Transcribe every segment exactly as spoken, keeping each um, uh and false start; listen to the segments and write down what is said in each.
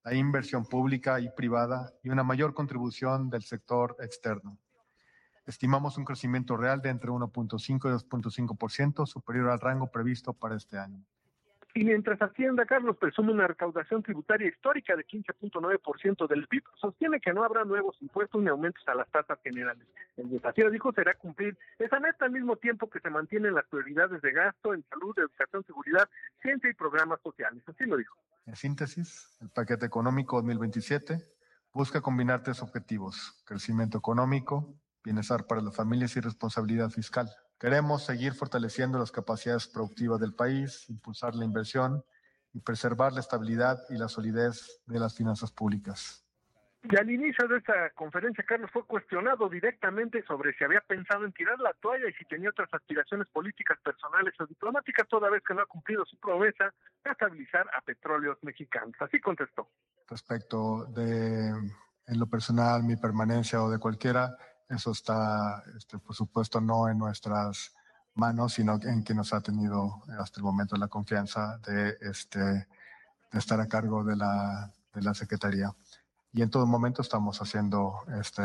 la inversión pública y privada y una mayor contribución del sector externo. Estimamos un crecimiento real de entre uno punto cinco y dos punto cinco por ciento, superior al rango previsto para este año. Y mientras Hacienda, Carlos, presume una recaudación tributaria histórica de quince punto nueve por ciento del P I B, sostiene que no habrá nuevos impuestos ni aumentos a las tasas generales. El desafío, dijo, será cumplir esa meta al mismo tiempo que se mantienen las prioridades de gasto en salud, educación, seguridad, ciencia y programas sociales. Así lo dijo. En síntesis, el paquete económico dos mil veintisiete busca combinar tres objetivos: crecimiento económico, bienestar para las familias y responsabilidad fiscal. Queremos seguir fortaleciendo las capacidades productivas del país, impulsar la inversión y preservar la estabilidad y la solidez de las finanzas públicas. Y al inicio de esta conferencia, Carlos, fue cuestionado directamente sobre si había pensado en tirar la toalla y si tenía otras aspiraciones políticas, personales o diplomáticas, toda vez que no ha cumplido su promesa de estabilizar a Petróleos Mexicanos. Así contestó. Respecto de, en lo personal, mi permanencia o de cualquiera, eso está, este, por supuesto, no en nuestras manos, sino en quien nos ha tenido hasta el momento la confianza de, este, de estar a cargo de la, de la Secretaría. Y en todo momento estamos haciendo este,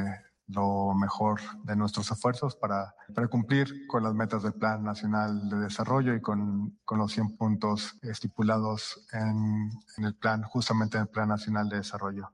lo mejor de nuestros esfuerzos para, para cumplir con las metas del Plan Nacional de Desarrollo y con, con los cien puntos estipulados en, en el plan, justamente en el Plan Nacional de Desarrollo.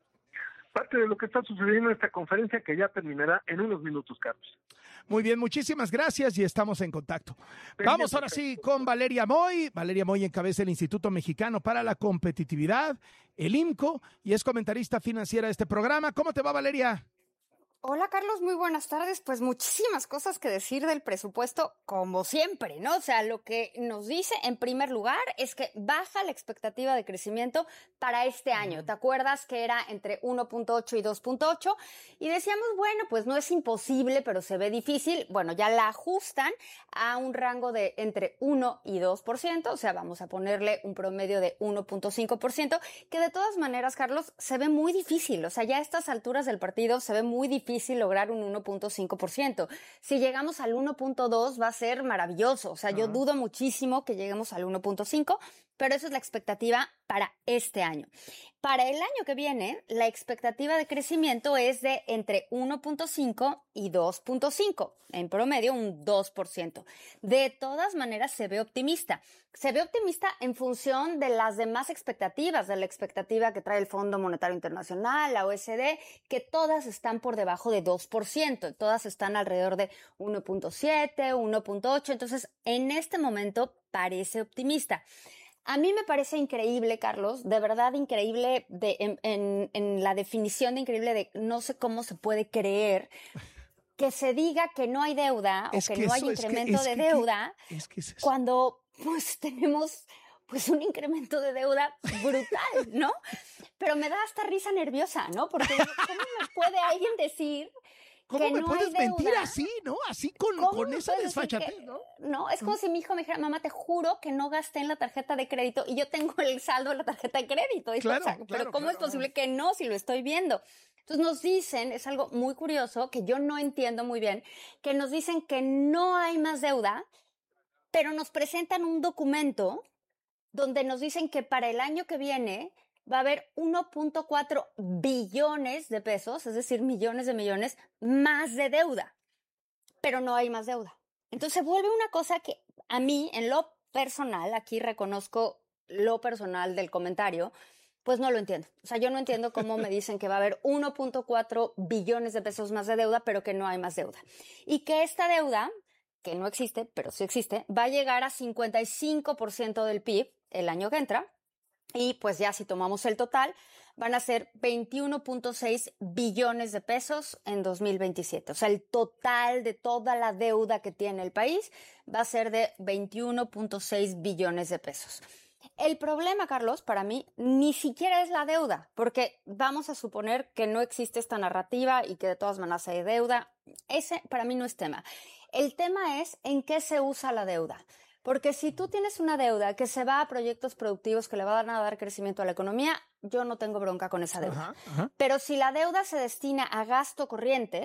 Parte de lo que está sucediendo en esta conferencia, que ya terminará en unos minutos, Carlos. Muy bien, muchísimas gracias y estamos en contacto. Vamos ahora sí con Valeria Moy. Valeria Moy encabeza el Instituto Mexicano para la Competitividad, el I M C O, y es comentarista financiera de este programa. ¿Cómo te va, Valeria? Hola, Carlos, muy buenas tardes. Pues muchísimas cosas que decir del presupuesto, como siempre, ¿no? O sea, lo que nos dice en primer lugar es que baja la expectativa de crecimiento para este año. ¿Te acuerdas que era entre uno punto ocho y dos punto ocho? Y decíamos, bueno, pues no es imposible, pero se ve difícil. Bueno, ya la ajustan a un rango de entre uno y dos por ciento, o sea, vamos a ponerle un promedio de uno punto cinco por ciento, que de todas maneras, Carlos, se ve muy difícil. O sea, ya a estas alturas del partido se ve muy difícil lograr un uno punto cinco por ciento. Si llegamos al uno punto dos va a ser maravilloso. O sea, yo uh-huh. dudo muchísimo que lleguemos al uno punto cinco, pero esa es la expectativa para este año. Para el año que viene, la expectativa de crecimiento es de entre uno punto cinco y dos punto cinco, en promedio un dos por ciento. De todas maneras, se ve optimista. Se ve optimista en función de las demás expectativas, de la expectativa que trae el Fondo Monetario Internacional, la O E C D, que todas están por debajo de dos por ciento. Todas están alrededor de uno punto siete, uno punto ocho. Entonces, en este momento parece optimista. A mí me parece increíble, Carlos, de verdad increíble de, en, en, en la definición de increíble de no sé cómo se puede creer que se diga que no hay deuda es o que, que no hay eso, incremento es que, de es que, deuda es que es eso. Cuando pues tenemos pues un incremento de deuda brutal, ¿no? Pero me da hasta risa nerviosa, ¿no? Porque ¿cómo me puede alguien decir ¿Cómo que me no puedes hay mentir deuda? así, no? Así con, con esa desfachatez, ¿no? No, es como mm. si mi hijo me dijera, mamá, te juro que no gasté en la tarjeta de crédito y yo tengo el saldo de la tarjeta de crédito. Y claro, o sea, claro, pero ¿cómo claro, es posible no. que no si lo estoy viendo? Entonces nos dicen, es algo muy curioso que yo no entiendo muy bien, que nos dicen que no hay más deuda, pero nos presentan un documento donde nos dicen que para el año que viene va a haber uno punto cuatro billones de pesos, es decir, millones de millones más de deuda, pero no hay más deuda. Entonces se vuelve una cosa que a mí, en lo personal, aquí reconozco lo personal del comentario, pues no lo entiendo. O sea, yo no entiendo cómo me dicen que va a haber uno punto cuatro billones de pesos más de deuda, pero que no hay más deuda. Y que esta deuda, que no existe, pero sí existe, va a llegar a cincuenta y cinco por ciento del P I B el año que entra. Y pues ya si tomamos el total, van a ser veintiuno punto seis billones de pesos en dos mil veintisiete. O sea, el total de toda la deuda que tiene el país va a ser de veintiuno punto seis billones de pesos. El problema, Carlos, para mí, ni siquiera es la deuda, porque vamos a suponer que no existe esta narrativa y que de todas maneras hay deuda. Ese para mí no es tema. El tema es en qué se usa la deuda. Porque si tú tienes una deuda que se va a proyectos productivos que le van a dar crecimiento a la economía, yo no tengo bronca con esa deuda. Ajá, ajá. Pero si la deuda se destina a gasto corriente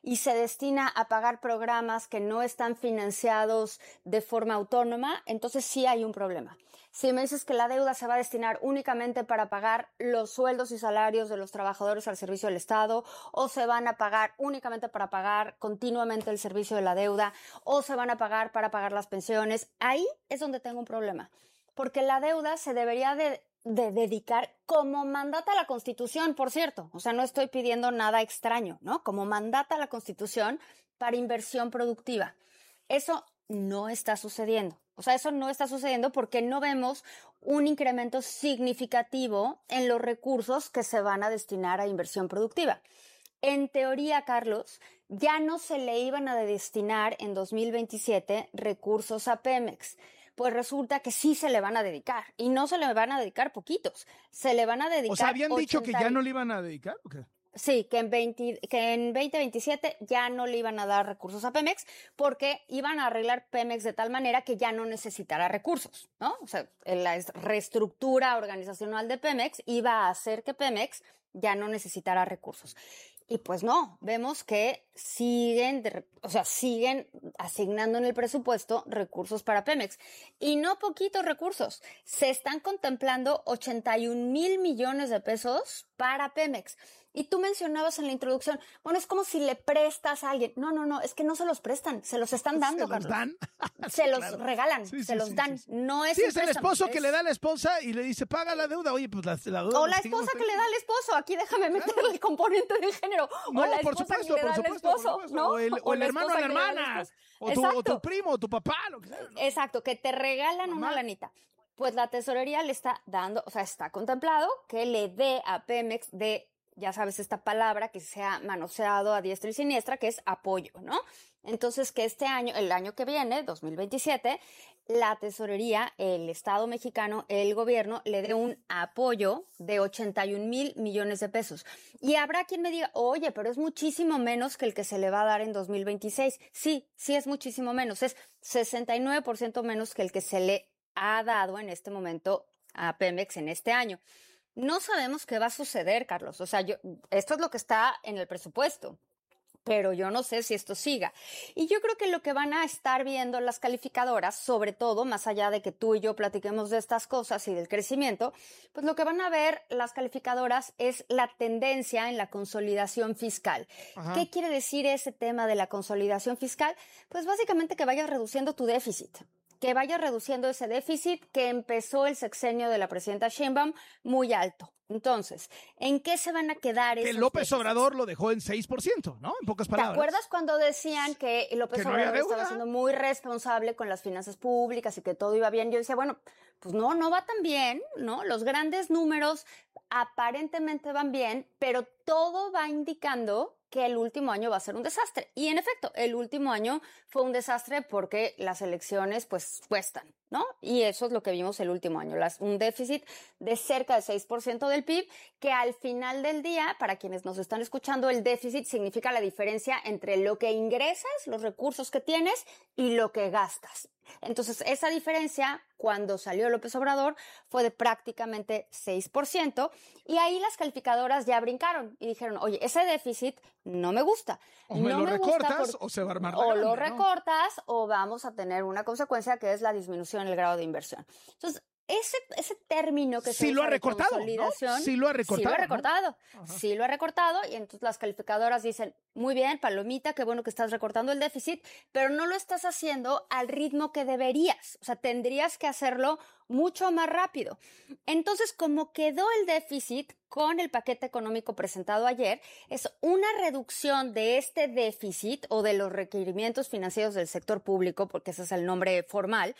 y se destina a pagar programas que no están financiados de forma autónoma, entonces sí hay un problema. Si me dices que la deuda se va a destinar únicamente para pagar los sueldos y salarios de los trabajadores al servicio del Estado, o se van a pagar únicamente para pagar continuamente el servicio de la deuda, o se van a pagar para pagar las pensiones, ahí es donde tengo un problema. Porque la deuda se debería de, de dedicar como mandata la Constitución, por cierto. O sea, no estoy pidiendo nada extraño, ¿no? Como mandata la Constitución para inversión productiva. Eso no está sucediendo. O sea, eso no está sucediendo porque no vemos un incremento significativo en los recursos que se van a destinar a inversión productiva. En teoría, Carlos, ya no se le iban a destinar en dos mil veintisiete recursos a Pemex. Pues resulta que sí se le van a dedicar. Y no se le van a dedicar poquitos. Se le van a dedicar... O sea, ¿habían dicho ochenta... que ya no le iban a dedicar o qué? Sí, que en, veinte, que en veinte veintisiete ya no le iban a dar recursos a Pemex porque iban a arreglar Pemex de tal manera que ya no necesitara recursos, ¿no? O sea, la reestructura organizacional de Pemex iba a hacer que Pemex ya no necesitara recursos. Y pues no, vemos que siguen, de, o sea, siguen asignando en el presupuesto recursos para Pemex. Y no poquitos recursos. Se están contemplando ochenta y un mil millones de pesos para Pemex. Y tú mencionabas en la introducción, bueno, es como si le prestas a alguien. No, no, no, es que no se los prestan, se los están dando, ¿Se los Carlos. dan? Se Sí, los claro. regalan, Sí, se sí, los sí, dan. sí, sí. No es Sí, un es el préstamo, esposo que es- le da a la esposa y le dice, paga la deuda. Oye, pues la, la deuda... O la seguimos esposa que le teniendo. da al esposo, aquí déjame meter el componente de género. No, o la por esposa supuesto, que le por da al supuesto, por esposo, supuesto. ¿no? O el, o el la hermano o la esposa que le da al hermana. esposo. O tu, o tu primo, o tu papá, lo que sea, ¿no? Exacto, que te regalan Mamá. una lanita. Pues la tesorería le está dando, o sea, está contemplado que le dé a Pemex de, ya sabes, esta palabra que se ha manoseado a diestra y siniestra, que es apoyo, ¿no? Entonces, que este año, el año que viene, dos mil veintisiete, la tesorería, el Estado mexicano, el gobierno, le dé un apoyo de ochenta y un mil millones de pesos. Y habrá quien me diga, oye, pero es muchísimo menos que el que se le va a dar en dos mil veintiséis. Sí, sí es muchísimo menos. Es sesenta y nueve por ciento menos que el que se le ha dado en este momento a Pemex en este año. No sabemos qué va a suceder, Carlos. O sea, yo, esto es lo que está en el presupuesto, pero yo no sé si esto siga. Y yo creo que lo que van a estar viendo las calificadoras, sobre todo, más allá de que tú y yo platiquemos de estas cosas y del crecimiento, pues lo que van a ver las calificadoras es la tendencia en la consolidación fiscal. Ajá. ¿Qué quiere decir ese tema de la consolidación fiscal? Pues básicamente que vayas reduciendo tu déficit. Que vaya reduciendo ese déficit que empezó el sexenio de la presidenta Sheinbaum muy alto. Entonces, ¿en qué se van a quedar Que esos López déficits? Obrador lo dejó en seis por ciento, ¿no? En pocas ¿Te palabras. acuerdas cuando decían que López Que no había Obrador estaba deuda. siendo muy responsable con las finanzas públicas y que todo iba bien? Yo decía, bueno, pues no, no va tan bien, ¿no? Los grandes números aparentemente van bien, pero todo va indicando que el último año va a ser un desastre. Y en efecto, el último año fue un desastre porque las elecciones pues cuestan, ¿no? Y eso es lo que vimos el último año, las, un déficit de cerca del seis por ciento del P I B, que al final del día, para quienes nos están escuchando, el déficit significa la diferencia entre lo que ingresas, los recursos que tienes, y lo que gastas. Entonces, esa diferencia, cuando salió López Obrador, fue de prácticamente seis por ciento, y ahí las calificadoras ya brincaron y dijeron, oye, ese déficit no me gusta. O me no lo me gusta recortas por- o se va a armar la O grande, lo ¿no? recortas o vamos a tener una consecuencia que es la disminución en el grado de inversión. Entonces, ese, ese término que se Sí lo usa ha de recortado, ¿no? consolidación, Sí lo ha Sí lo recortado, ha ¿no? recortado, Ajá. sí lo ha recortado, y entonces las calificadoras dicen, muy bien, palomita, qué bueno que estás recortando el déficit, pero no lo estás haciendo al ritmo que deberías. O sea, tendrías que hacerlo mucho más rápido. Entonces, como quedó el déficit con el paquete económico presentado ayer, es una reducción de este déficit o de los requerimientos financieros del sector público, porque ese es el nombre formal,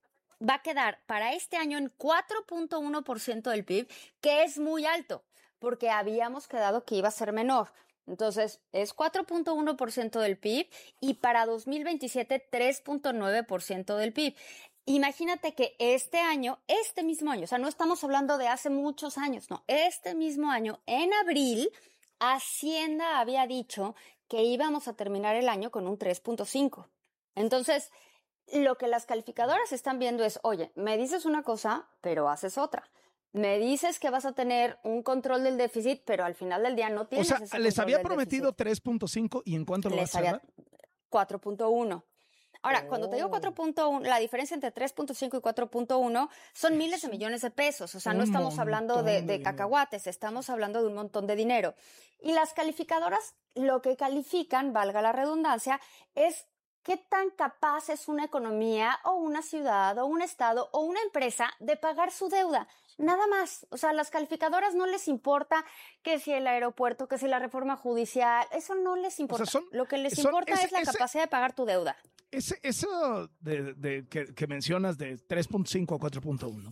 va a quedar para este año en cuatro punto uno por ciento del P I B, que es muy alto, porque habíamos quedado que iba a ser menor. Entonces, es cuatro punto uno por ciento del P I B y para dos mil veintisiete tres punto nueve por ciento del P I B. Imagínate que este año, este mismo año, o sea, no estamos hablando de hace muchos años, no, este mismo año, en abril, Hacienda había dicho que íbamos a terminar el año con un tres punto cinco. Entonces, lo que las calificadoras están viendo es, oye, me dices una cosa, pero haces otra. Me dices que vas a tener un control del déficit, pero al final del día no tienes. O sea, ese les había control del prometido déficit. tres punto cinco y ¿en cuánto lo Les vas a cerrar? cuatro punto uno. Ahora, Oh. cuando te digo cuatro punto uno, la diferencia entre tres punto cinco y cuatro punto uno son Es miles de millones de pesos. O sea, no un estamos hablando de, montón de de dinero. cacahuates, estamos hablando de un montón de dinero. Y las calificadoras lo que califican, valga la redundancia, es qué tan capaz es una economía o una ciudad o un estado o una empresa de pagar su deuda. Nada más. O sea, a las calificadoras no les importa que si el aeropuerto, que si la reforma judicial, eso no les importa. son- Lo que les son- importa ese- es la ese- capacidad de pagar tu deuda. Ese, eso de, de- que, que mencionas de tres punto cinco a cuatro punto uno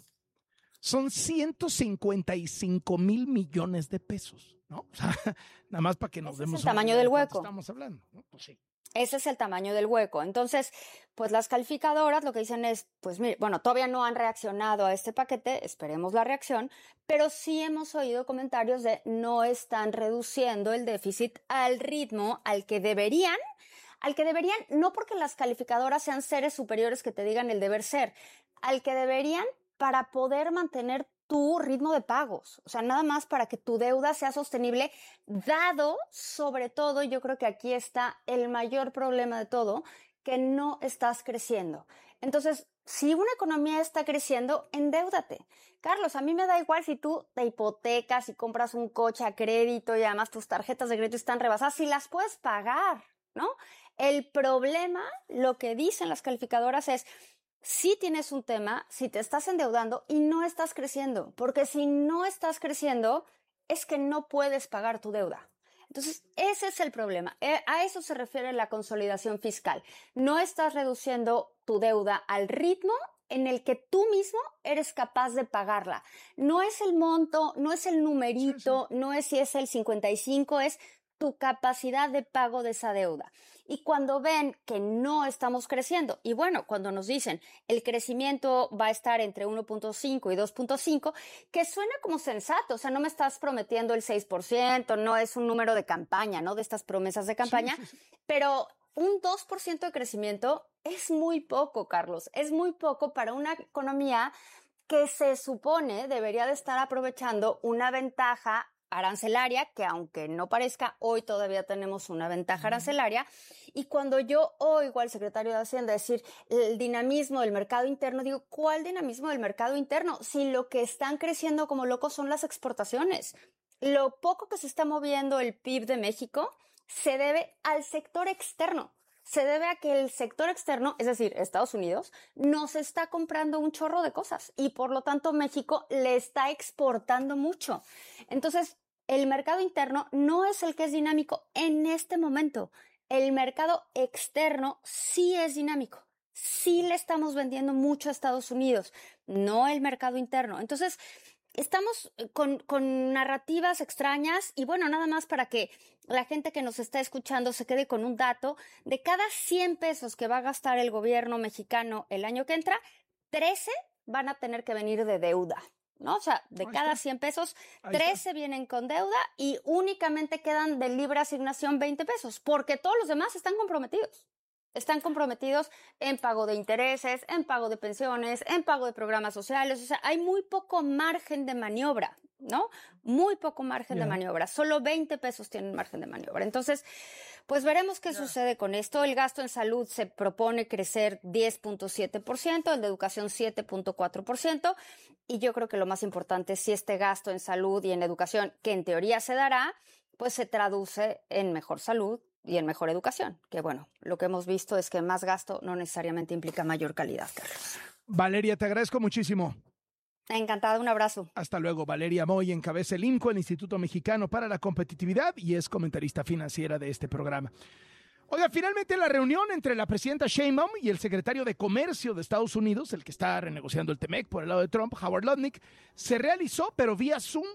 son ciento cincuenta y cinco mil millones de pesos, ¿no? O sea, nada más para que nos Ese es demos el una tamaño idea de del cuánto hueco. Estamos hablando, ¿no? Pues sí. Ese es el tamaño del hueco. Entonces, pues las calificadoras lo que dicen es, pues mire, bueno, todavía no han reaccionado a este paquete, esperemos la reacción, pero sí hemos oído comentarios de no están reduciendo el déficit al ritmo al que deberían, al que deberían, no porque las calificadoras sean seres superiores que te digan el deber ser, al que deberían para poder mantener tu ritmo de pagos, o sea, nada más para que tu deuda sea sostenible, dado, sobre todo, yo creo que aquí está el mayor problema de todo, que no estás creciendo. Entonces, si una economía está creciendo, endeúdate. Carlos, a mí me da igual si tú te hipotecas y compras un coche a crédito y además tus tarjetas de crédito están rebasadas, si las puedes pagar, ¿no? El problema, lo que dicen las calificadoras es, si tienes un tema, si te estás endeudando y no estás creciendo, porque si no estás creciendo es que no puedes pagar tu deuda. Entonces, ese es el problema. A eso se refiere la consolidación fiscal. No estás reduciendo tu deuda al ritmo en el que tú mismo eres capaz de pagarla. No es el monto, no es el numerito, sí, sí. No es si es el cincuenta y cinco, es tu capacidad de pago de esa deuda. Y cuando ven que no estamos creciendo, y bueno, cuando nos dicen el crecimiento va a estar entre uno punto cinco y dos punto cinco, que suena como sensato, o sea, no me estás prometiendo el seis por ciento, no es un número de campaña, ¿no? De estas promesas de campaña, sí, sí, sí. Pero un dos por ciento de crecimiento es muy poco, Carlos, es muy poco para una economía que se supone debería de estar aprovechando una ventaja arancelaria, que aunque no parezca, hoy todavía tenemos una ventaja arancelaria. Y cuando yo oigo al secretario de Hacienda decir el dinamismo del mercado interno, digo, ¿cuál dinamismo del mercado interno? Si lo que están creciendo como locos son las exportaciones. Lo poco que se está moviendo el P I B de México se debe al sector externo. Se debe a que el sector externo, es decir, Estados Unidos, nos está comprando un chorro de cosas y por lo tanto México le está exportando mucho. Entonces, el mercado interno no es el que es dinámico en este momento. El mercado externo sí es dinámico. Sí le estamos vendiendo mucho a Estados Unidos, no el mercado interno. Entonces, estamos con, con narrativas extrañas y bueno, nada más para que la gente que nos está escuchando se quede con un dato. De cada cien pesos que va a gastar el gobierno mexicano el año que entra, trece van a tener que venir de deuda, ¿no? O sea, de Ahí cada está. cien pesos, Ahí trece está. Vienen con deuda y únicamente quedan de libre asignación veinte pesos, porque todos los demás están comprometidos. Están comprometidos en pago de intereses, en pago de pensiones, en pago de programas sociales. O sea, hay muy poco margen de maniobra, ¿no? Muy poco margen yeah. de maniobra. Solo veinte pesos tienen margen de maniobra. Entonces, pues veremos qué yeah. sucede con esto. El gasto en salud se propone crecer diez punto siete por ciento, el de educación siete punto cuatro por ciento. Y yo creo que lo más importante es si este gasto en salud y en educación, que en teoría se dará, pues se traduce en mejor salud y en mejor educación, que bueno, lo que hemos visto es que más gasto no necesariamente implica mayor calidad, Carlos. Valeria, te agradezco muchísimo. Encantada, un abrazo. Hasta luego. Valeria Moy encabeza el INCO, el Instituto Mexicano para la Competitividad, y es comentarista financiera de este programa. Oiga, finalmente la reunión entre la presidenta Sheinbaum y el secretario de Comercio de Estados Unidos, el que está renegociando el TEMEC por el lado de Trump, Howard Lutnick, se realizó, pero vía Zoom.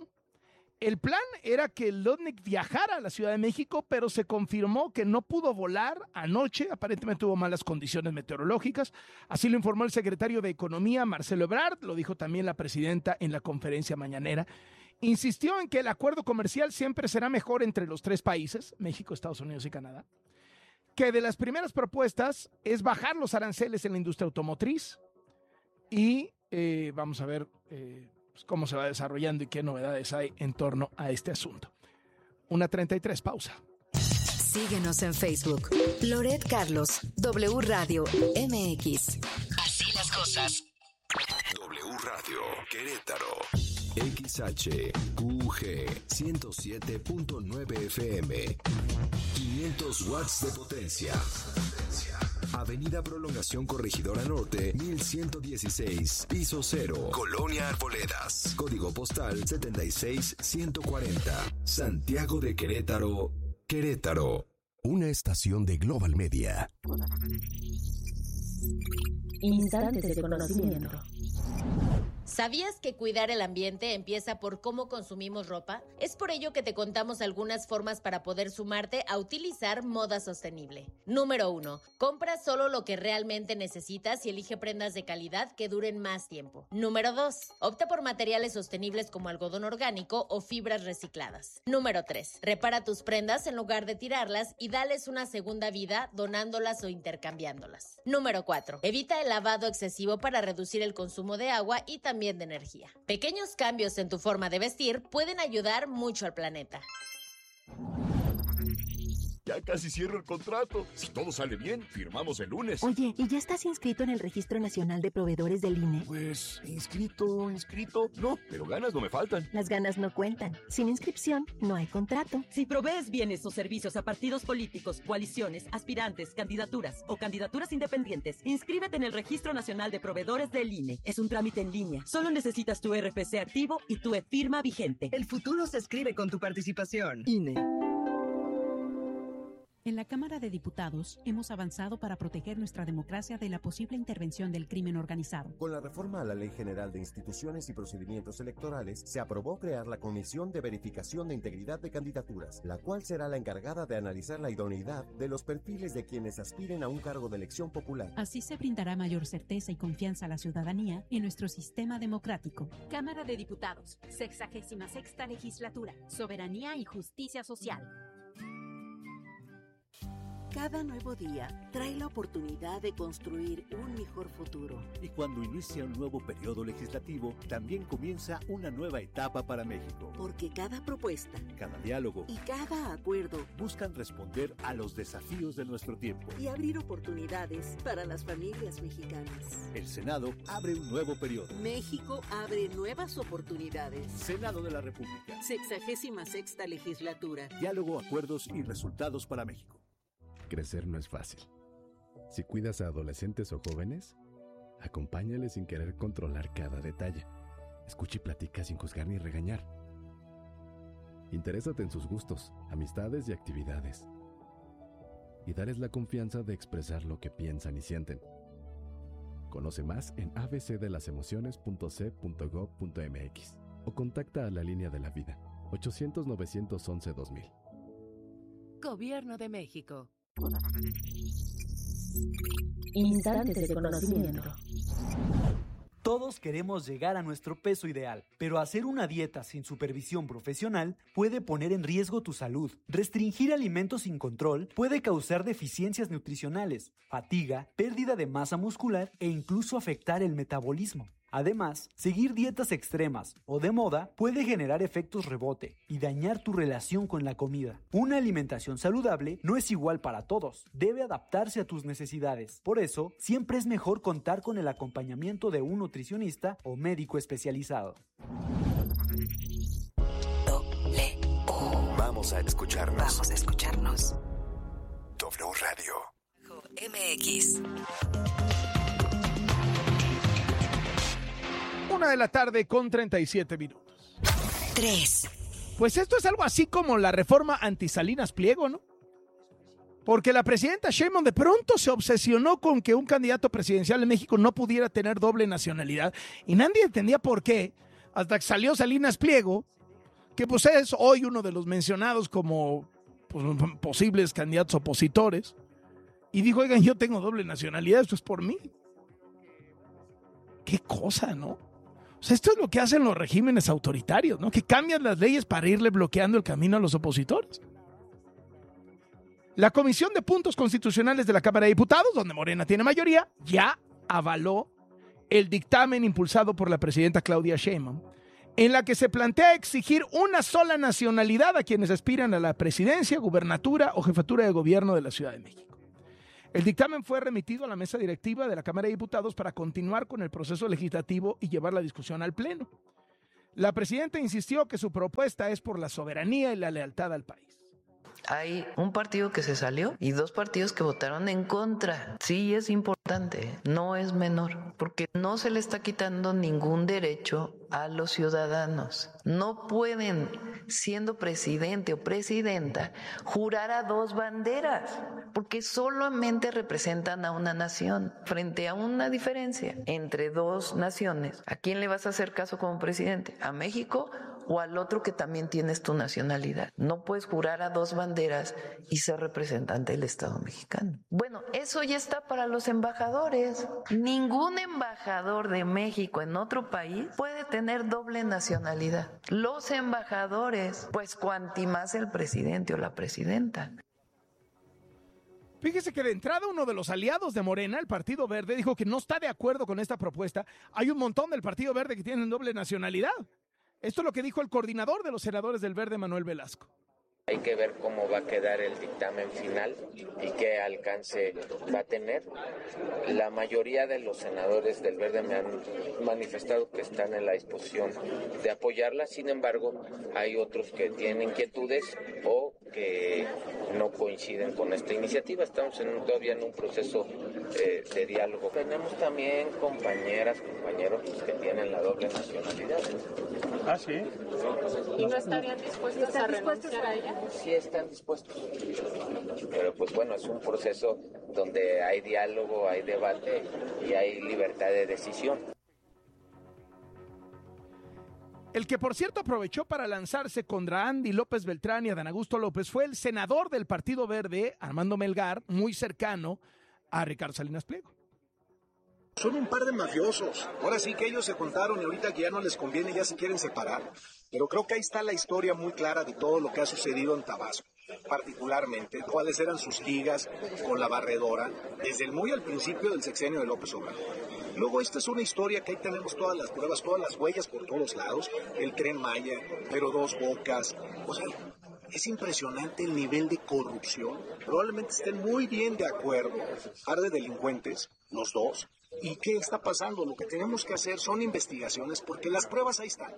El plan era que Lutnick viajara a la Ciudad de México, pero se confirmó que no pudo volar anoche. Aparentemente hubo malas condiciones meteorológicas. Así lo informó el secretario de Economía, Marcelo Ebrard. Lo dijo también la presidenta en la conferencia mañanera. Insistió en que el acuerdo comercial siempre será mejor entre los tres países, México, Estados Unidos y Canadá. Que de las primeras propuestas es bajar los aranceles en la industria automotriz y, eh, vamos a ver... Eh, pues, cómo se va desarrollando y qué novedades hay en torno a este asunto. una treinta y tres, pausa. Síguenos en Facebook. Loret Carlos, W Radio M X. Así las cosas. W Radio Querétaro. X H Q G ciento siete punto nueve F M. quinientos watts de potencia. Avenida Prolongación Corregidora Norte, mil ciento dieciséis, piso cero, Colonia Arboledas. Código postal setenta y seis ciento cuarenta. Santiago de Querétaro, Querétaro. Una estación de Global Media. Instantes de conocimiento. ¿Sabías que cuidar el ambiente empieza por cómo consumimos ropa? Es por ello que te contamos algunas formas para poder sumarte a utilizar moda sostenible. Número uno. Compra solo lo que realmente necesitas y elige prendas de calidad que duren más tiempo. Número dos. Opta por materiales sostenibles como algodón orgánico o fibras recicladas. Número tres. Repara tus prendas en lugar de tirarlas y dales una segunda vida donándolas o intercambiándolas. Número cuatro. Evita el lavado excesivo para reducir el consumo de agua y también de energía. Pequeños cambios en tu forma de vestir pueden ayudar mucho al planeta. Ya casi cierro el contrato. Si todo sale bien, firmamos el lunes. Oye, ¿y ya estás inscrito en el Registro Nacional de Proveedores del I N E? Pues, inscrito, inscrito. No, pero ganas no me faltan. Las ganas no cuentan. Sin inscripción, no hay contrato. Si provees bienes o servicios a partidos políticos, coaliciones, aspirantes, candidaturas o candidaturas independientes, inscríbete en el Registro Nacional de Proveedores del I N E. Es un trámite en línea. Solo necesitas tu R F C activo y tu e-firma vigente. El futuro se escribe con tu participación. I N E. En la Cámara de Diputados hemos avanzado para proteger nuestra democracia de la posible intervención del crimen organizado. Con la reforma a la Ley General de Instituciones y Procedimientos Electorales, se aprobó crear la Comisión de Verificación de Integridad de Candidaturas, la cual será la encargada de analizar la idoneidad de los perfiles de quienes aspiren a un cargo de elección popular. Así se brindará mayor certeza y confianza a la ciudadanía en nuestro sistema democrático. Cámara de Diputados, sexagésima sexta legislatura, soberanía y justicia social. Cada nuevo día trae la oportunidad de construir un mejor futuro. Y cuando inicia un nuevo periodo legislativo, también comienza una nueva etapa para México. Porque cada propuesta, cada diálogo y cada acuerdo buscan responder a los desafíos de nuestro tiempo y abrir oportunidades para las familias mexicanas. El Senado abre un nuevo periodo. México abre nuevas oportunidades. Senado de la República. Sexagésima sexta legislatura. Diálogo, acuerdos y resultados para México. Crecer no es fácil. Si cuidas a adolescentes o jóvenes, acompáñales sin querer controlar cada detalle. Escucha y platica sin juzgar ni regañar. Interésate en sus gustos, amistades y actividades. Y dales la confianza de expresar lo que piensan y sienten. Conoce más en a b c de las emociones punto c punto gov punto m x o contacta a la Línea de la Vida ochocientos, novecientos once, dos mil. Gobierno de México. Instantes de conocimiento. Todos queremos llegar a nuestro peso ideal, pero hacer una dieta sin supervisión profesional puede poner en riesgo tu salud. Restringir alimentos sin control puede causar deficiencias nutricionales, fatiga, pérdida de masa muscular e incluso afectar el metabolismo. Además, seguir dietas extremas o de moda puede generar efectos rebote y dañar tu relación con la comida. Una alimentación saludable no es igual para todos, debe adaptarse a tus necesidades. Por eso, siempre es mejor contar con el acompañamiento de un nutricionista o médico especializado. Vamos a escucharnos. Vamos a escucharnos. W Radio. M X. Una de la tarde con treinta y siete minutos. Tres. Pues esto es algo así como la reforma anti-Salinas Pliego, ¿no? Porque la presidenta Sheinbaum de pronto se obsesionó con que un candidato presidencial en México no pudiera tener doble nacionalidad y nadie entendía por qué, hasta que salió Salinas Pliego, que pues es hoy uno de los mencionados como pues, posibles candidatos opositores, y dijo, oigan, yo tengo doble nacionalidad, esto es por mí. Qué cosa, ¿no? O sea, esto es lo que hacen los regímenes autoritarios, ¿no? Que cambian las leyes para irle bloqueando el camino a los opositores. La Comisión de Puntos Constitucionales de la Cámara de Diputados, donde Morena tiene mayoría, ya avaló el dictamen impulsado por la presidenta Claudia Sheinbaum, en la que se plantea exigir una sola nacionalidad a quienes aspiran a la presidencia, gubernatura o jefatura de gobierno de la Ciudad de México. El dictamen fue remitido a la mesa directiva de la Cámara de Diputados para continuar con el proceso legislativo y llevar la discusión al Pleno. La presidenta insistió que su propuesta es por la soberanía y la lealtad al país. Hay un partido que se salió y dos partidos que votaron en contra. Sí, es importante, no es menor, porque no se le está quitando ningún derecho a los ciudadanos. No pueden, siendo presidente o presidenta, jurar a dos banderas, porque solamente representan a una nación. Frente a una diferencia entre dos naciones, ¿a quién le vas a hacer caso como presidente? ¿A México o al otro que también tienes tu nacionalidad? No puedes jurar a dos banderas y ser representante del Estado mexicano. Bueno, eso ya está para los embajadores. Ningún embajador de México en otro país puede tener doble nacionalidad. Los embajadores, pues cuanti más el presidente o la presidenta. Fíjese que de entrada uno de los aliados de Morena, el Partido Verde, dijo que no está de acuerdo con esta propuesta. Hay un montón del Partido Verde que tienen doble nacionalidad. Esto es lo que dijo el coordinador de los senadores del Verde, Manuel Velasco. Hay que ver cómo va a quedar el dictamen final y qué alcance va a tener. La mayoría de los senadores del Verde me han manifestado que están en la disposición de apoyarla. Sin embargo, hay otros que tienen inquietudes o que no coinciden con esta iniciativa. Estamos en, todavía en un proceso eh, de diálogo. Tenemos también compañeras, compañeros que tienen la doble nacionalidad. ¿Ah, sí? ¿Y no estarían dispuestos a renunciar a ella? Sí están dispuestos, pero pues bueno, es un proceso donde hay diálogo, hay debate y hay libertad de decisión. El que por cierto aprovechó para lanzarse contra Andy López Beltrán y Adán Augusto López fue el senador del Partido Verde, Armando Melgar, muy cercano a Ricardo Salinas Pliego. Son un par de mafiosos. Ahora sí que ellos se contaron y ahorita que ya no les conviene ya se quieren separar. Pero creo que ahí está la historia muy clara de todo lo que ha sucedido en Tabasco. Particularmente, cuáles eran sus ligas con la barredora desde el muy al principio del sexenio de López Obrador. Luego esta es una historia que ahí tenemos todas las pruebas, todas las huellas por todos lados. El Tren Maya, pero Dos Bocas. O sea, es impresionante el nivel de corrupción. Probablemente estén muy bien de acuerdo. Par de delincuentes, los dos. ¿Y qué está pasando? Lo que tenemos que hacer son investigaciones porque las pruebas ahí están.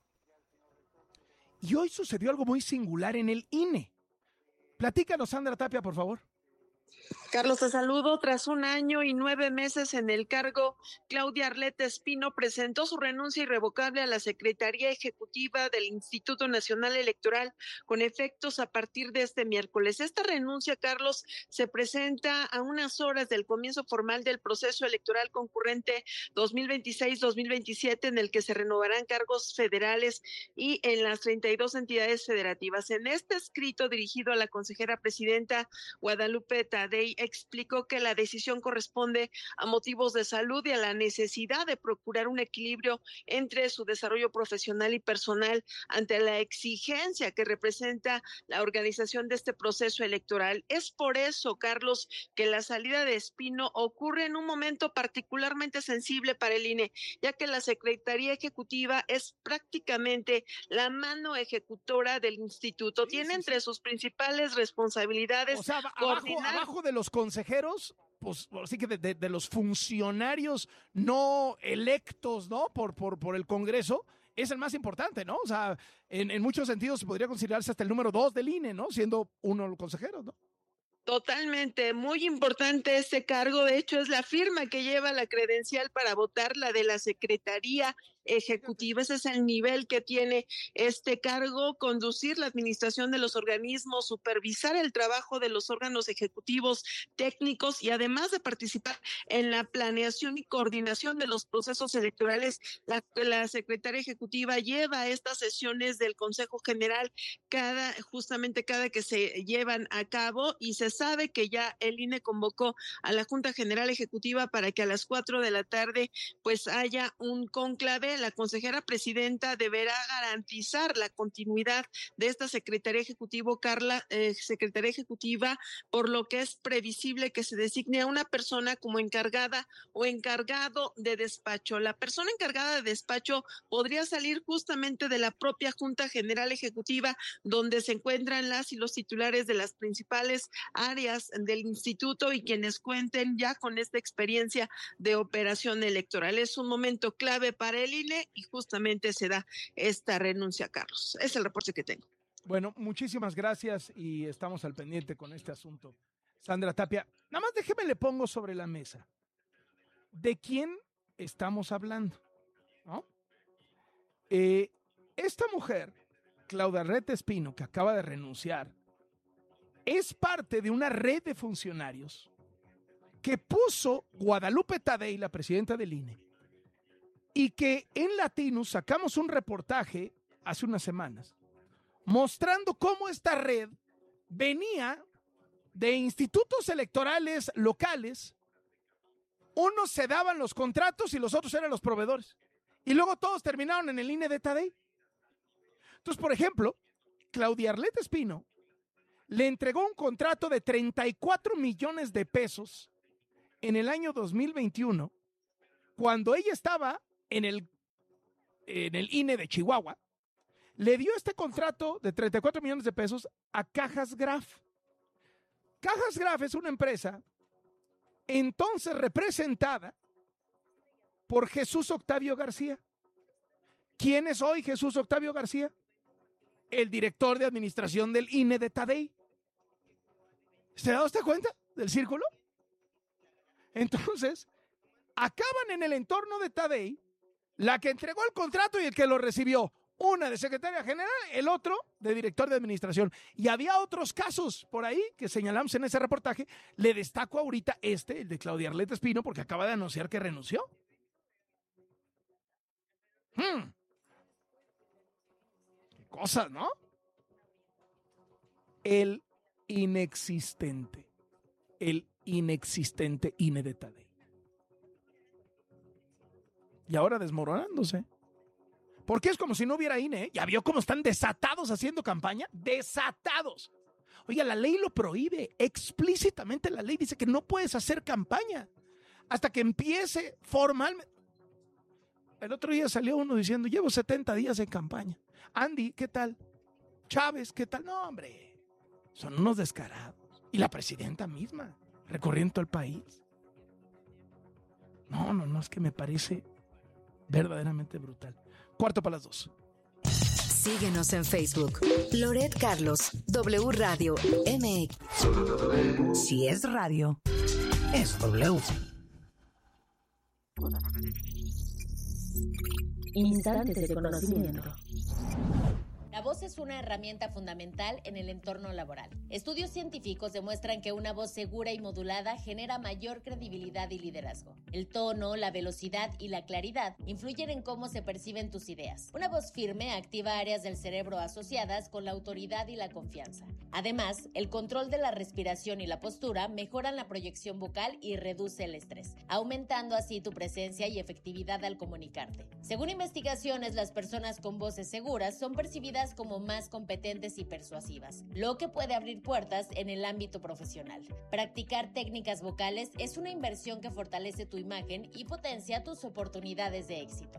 Y hoy sucedió algo muy singular en el I N E. Platícanos, Sandra Tapia, por favor. Carlos, te saludo. Tras un año y nueve meses en el cargo, Claudia Arleta Espino presentó su renuncia irrevocable a la Secretaría Ejecutiva del Instituto Nacional Electoral con efectos a partir de este miércoles. Esta renuncia, Carlos, se presenta a unas horas del comienzo formal del proceso electoral concurrente dos mil veintiséis dos mil veintisiete, en el que se renovarán cargos federales y en las treinta y dos entidades federativas. En este escrito dirigido a la consejera presidenta Guadalupe Tadei, explicó que la decisión corresponde a motivos de salud y a la necesidad de procurar un equilibrio entre su desarrollo profesional y personal ante la exigencia que representa la organización de este proceso electoral. Es por eso, Carlos, que la salida de Espino ocurre en un momento particularmente sensible para el I N E, ya que la Secretaría Ejecutiva es prácticamente la mano ejecutora del instituto. Sí, Tiene sí, entre sí. sus principales responsabilidades o sea, abajo, abajo de los consejeros, pues así que de, de, de los funcionarios no electos, ¿no? Por, por, por el Congreso, es el más importante, ¿no? O sea, en, en muchos sentidos podría considerarse hasta el número dos del I N E, ¿no? Siendo uno los consejeros, ¿no? Totalmente, muy importante este cargo. De hecho, es la firma que lleva la credencial para votar, la de la Secretaría Ejecutiva. Ese es el nivel que tiene este cargo: conducir la administración de los organismos, supervisar el trabajo de los órganos ejecutivos técnicos y además de participar en la planeación y coordinación de los procesos electorales. La, la Secretaría Ejecutiva lleva estas sesiones del Consejo General cada, justamente cada que se llevan a cabo, y se sabe que ya el I N E convocó a la Junta General Ejecutiva para que a las cuatro de la tarde pues haya un cónclave INE, la consejera presidenta deberá garantizar la continuidad de esta Secretaría Ejecutivo, Carla, eh, Secretaría Ejecutiva, por lo que es previsible que se designe a una persona como encargada o encargado de despacho. La persona encargada de despacho podría salir justamente de la propia Junta General Ejecutiva, donde se encuentran las y los titulares de las principales áreas del instituto y quienes cuenten ya con esta experiencia de operación electoral. Es un momento clave para el I N E y justamente se da esta renuncia, Carlos. Es el reporte que tengo. Bueno, muchísimas gracias y estamos al pendiente con este asunto. Sandra Tapia, nada más déjeme le pongo sobre la mesa. ¿De quién estamos hablando? ¿No? Eh, esta mujer, Claudia Arlette Espino, que acaba de renunciar, es parte de una red de funcionarios que puso Guadalupe Tadei, la presidenta del I N E, y que en Latinus sacamos un reportaje hace unas semanas mostrando cómo esta red venía de institutos electorales locales. Unos se daban los contratos y los otros eran los proveedores. Y luego todos terminaron en el I N E de Tadei. Entonces, por ejemplo, Claudia Arlette Espino le entregó un contrato de treinta y cuatro millones de pesos en el año dos mil veintiuno, cuando ella estaba en el, en el I N E de Chihuahua. Le dio este contrato de treinta y cuatro millones de pesos a Cajas Graf. Cajas Graf es una empresa entonces representada por Jesús Octavio García. ¿Quién es hoy Jesús Octavio García? El director de administración del I N E de Tadei. ¿Se da usted cuenta del círculo? Entonces, acaban en el entorno de Tadei la que entregó el contrato y el que lo recibió. Una de secretaria general, el otro de director de administración. Y había otros casos por ahí que señalamos en ese reportaje. Le destaco ahorita este, el de Claudia Arlette Espino, porque acaba de anunciar que renunció. Hmm. Qué cosas, ¿no? El inexistente. El inexistente I N E de Tadei. Y ahora desmoronándose. Porque es como si no hubiera I N E, ¿eh? ¿Ya vio cómo están desatados haciendo campaña? ¡Desatados! Oiga, la ley lo prohíbe. Explícitamente la ley dice que no puedes hacer campaña hasta que empiece formalmente. El otro día salió uno diciendo, llevo setenta días en campaña. Andy, ¿qué tal? Chávez, ¿qué tal? No, hombre, son unos descarados. Y la presidenta misma, recorriendo el país. No, no, no, es que me parece verdaderamente brutal. Cuarto para las dos. Síguenos en Facebook. Loret Carlos, W Radio, M X. Si es radio, es W. Instantes de conocimiento. La voz es una herramienta fundamental en el entorno laboral. Estudios científicos demuestran que una voz segura y modulada genera mayor credibilidad y liderazgo. El tono, la velocidad y la claridad influyen en cómo se perciben tus ideas. Una voz firme activa áreas del cerebro asociadas con la autoridad y la confianza. Además, el control de la respiración y la postura mejoran la proyección vocal y reduce el estrés, aumentando así tu presencia y efectividad al comunicarte. Según investigaciones, las personas con voces seguras son percibidas como más competentes y persuasivas, lo que puede abrir puertas en el ámbito profesional. Practicar técnicas vocales es una inversión que fortalece tu imagen y potencia tus oportunidades de éxito.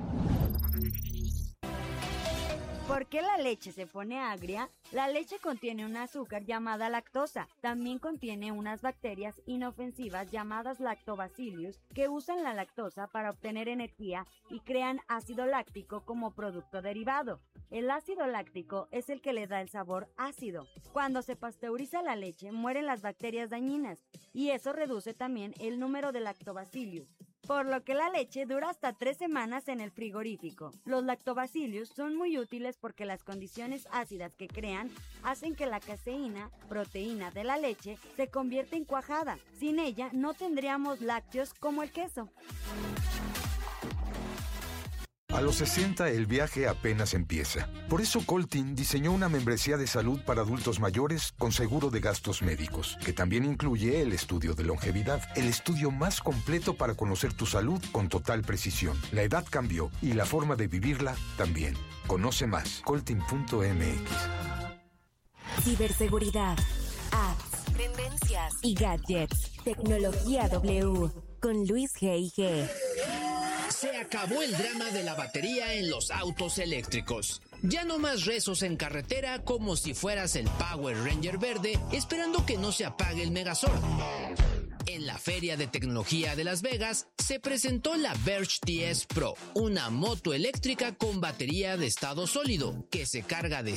¿Por qué la leche se pone agria? La leche contiene un azúcar llamada lactosa. También contiene unas bacterias inofensivas llamadas lactobacillus que usan la lactosa para obtener energía y crean ácido láctico como producto derivado. El ácido láctico es el que le da el sabor ácido. Cuando se pasteuriza la leche, mueren las bacterias dañinas y eso reduce también el número de lactobacillus, por lo que la leche dura hasta tres semanas en el frigorífico. Los lactobacillus son muy útiles porque las condiciones ácidas que crean hacen que la caseína, proteína de la leche, se convierta en cuajada. Sin ella no tendríamos lácteos como el queso. A los sesenta el viaje apenas empieza. Por eso Coltin diseñó una membresía de salud para adultos mayores con seguro de gastos médicos, que también incluye el estudio de longevidad, el estudio más completo para conocer tu salud con total precisión. La edad cambió y la forma de vivirla también. Conoce más, coltin punto m x. Ciberseguridad, apps, tendencias y gadgets. Tecnología W con Luis G I G. Se acabó el drama de la batería en los autos eléctricos. Ya no más rezos en carretera como si fueras el Power Ranger verde esperando que no se apague el Megazord. En la Feria de Tecnología de Las Vegas se presentó la Verge T S Pro, una moto eléctrica con batería de estado sólido que se carga de